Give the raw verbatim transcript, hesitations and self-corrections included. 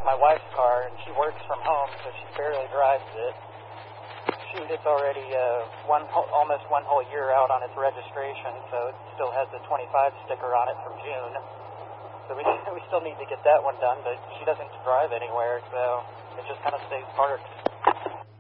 my wife's car, and she works from home, so she barely drives it. Shoot, it's already uh, one whole, almost one whole year out on its registration, so it still has the twenty-five sticker on it from June. So we we still need to get that one done, but she doesn't drive anywhere, so it just kind of stays parked.